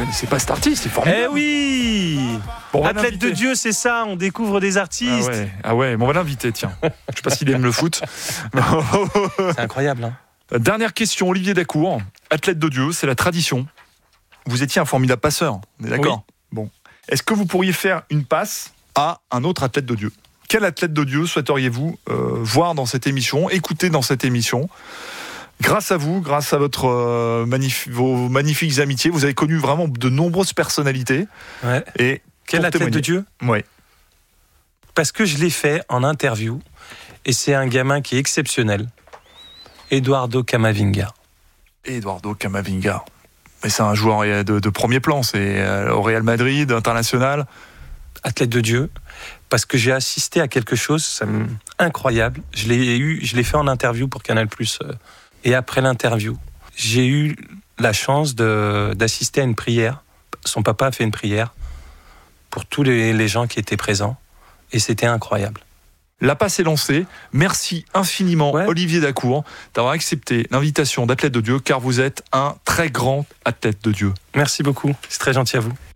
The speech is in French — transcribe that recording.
connaissez pas cet artiste, c'est formidable. Eh oui. Bon, on va Athlète de l'inviter. Dieu, c'est ça, on découvre des artistes. Ah ouais, mais on va l'inviter, tiens. Je sais pas s'il aime le foot. C'est incroyable. Hein. Dernière question, Olivier Dacour. Athlète de Dieu, c'est la tradition. Vous étiez un formidable passeur, on est d'accord ? Bon. Est-ce que vous pourriez faire une passe à un autre athlète de Dieu ? Quel athlète de Dieu souhaiteriez-vous voir dans cette émission, écouter dans cette émission ? Grâce à vous, grâce à votre vos magnifiques amitiés, vous avez connu vraiment de nombreuses personnalités. Ouais. Et quel athlète de Dieu ? Oui. Parce que je l'ai fait en interview, et c'est un gamin qui est exceptionnel. Eduardo Camavinga. Eduardo Camavinga. Mais c'est un joueur de premier plan, c'est au Real Madrid, international. Athlète de Dieu, parce que j'ai assisté à quelque chose incroyable. Je l'ai fait en interview pour Canal+. Et après l'interview, j'ai eu la chance d'assister à une prière. Son papa a fait une prière pour tous les gens qui étaient présents. Et c'était incroyable. La passe est lancée. Merci infiniment, Olivier Dacour, d'avoir accepté l'invitation d'Athlète de Dieu, car vous êtes un très grand athlète de Dieu. Merci beaucoup, c'est très gentil à vous.